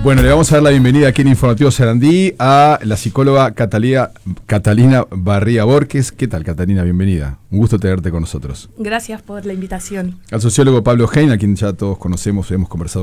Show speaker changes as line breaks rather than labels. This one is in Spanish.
Bueno, le vamos a dar la bienvenida aquí en Informativo Sarandí a la psicóloga Catalina Barría Borges. ¿Qué tal, Catalina? Bienvenida. Un gusto tenerte con nosotros.
Gracias por la invitación.
Al sociólogo Pablo Hein, a quien ya todos conocemos, hemos conversado